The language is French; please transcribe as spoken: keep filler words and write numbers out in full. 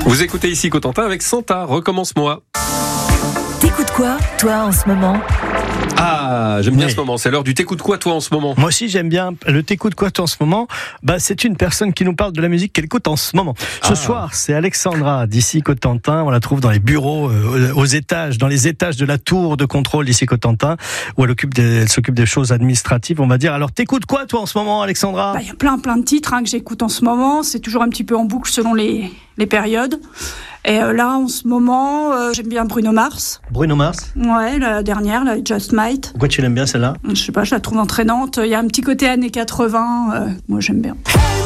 Vous écoutez ici Cotentin avec Santa, recommence-moi. T'écoutes quoi, toi, en ce moment ? Ah, j'aime bien Oui. ce moment, c'est l'heure du t'écoutes quoi toi en ce moment. Moi aussi j'aime bien le t'écoutes quoi toi en ce moment. Bah c'est une personne qui nous parle de la musique qu'elle écoute en ce moment. Ce Ah. soir c'est Alexandra d'ici Cotentin. On la trouve dans les bureaux, euh, aux étages, dans les étages de la tour de contrôle d'ici Cotentin, où elle occupe des, elle s'occupe des choses administratives, on va dire. Alors t'écoutes quoi toi en ce moment, Alexandra ? Bah, il y a plein plein de titres hein, que j'écoute en ce moment. C'est toujours un petit peu en boucle selon les, les périodes. Et euh, là, en ce moment, euh, j'aime bien Bruno Mars. Bruno Mars. Ouais, la dernière, la Just Might. Pourquoi tu l'aimes bien celle-là ? Je sais pas, je la trouve entraînante. Il y a un petit côté années quatre-vingts. Euh, moi, j'aime bien.